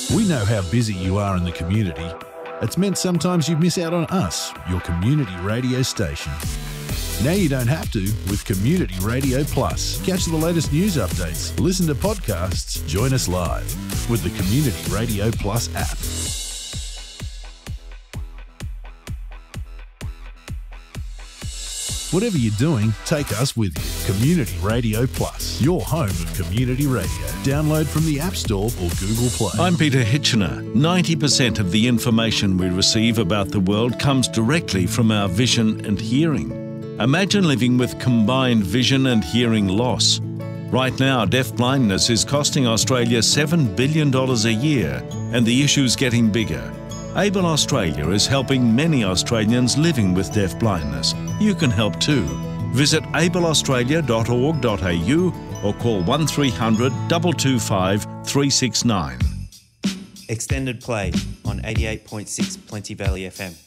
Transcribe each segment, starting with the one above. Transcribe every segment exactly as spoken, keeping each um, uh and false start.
We know how busy you are in the community. It's meant sometimes you miss out on us, your community radio station. Now you don't have to with Community Radio Plus. Catch the latest news updates, listen to podcasts, join us live with the Community Radio Plus app. Whatever you're doing, take us with you. Community Radio Plus, your home of community radio. Download from the App Store or Google Play. I'm Peter Hitchener. ninety percent of the information we receive about the world comes directly from our vision and hearing. Imagine living with combined vision and hearing loss. Right now, deafblindness is costing Australia seven billion dollars a year, and the issue's getting bigger. Able Australia is helping many Australians living with deafblindness. You can help too. Visit able australia dot org dot a u or call one three hundred, two two five, three six nine. Extended play on eighty-eight point six Plenty Valley F M.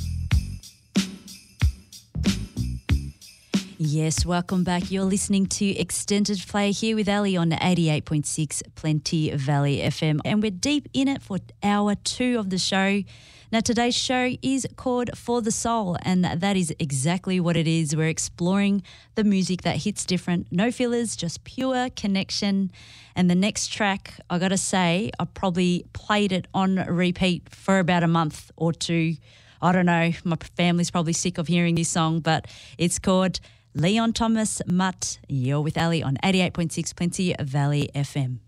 Yes, welcome back. You're listening to Extended Play here with Ali on eighty-eight point six Plenty Valley F M. And we're deep in it for hour two of the show. Now, today's show is called For the Soul, and that is exactly what it is. We're exploring the music that hits different. No fillers, just pure connection. And the next track, I got to say, I probably played it on repeat for about a month or two. I don't know. My family's probably sick of hearing this song, but it's called Leon Thomas Mutt. You're with Ali on eighty-eight point six Plenty Valley F M.